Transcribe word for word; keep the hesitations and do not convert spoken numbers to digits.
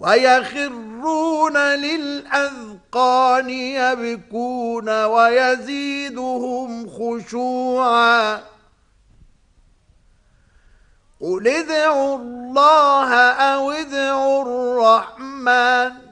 ويخرون للأذقان يبكون ويزيدهم خشوعا قل ادعوا الله أو ادعوا الرحمن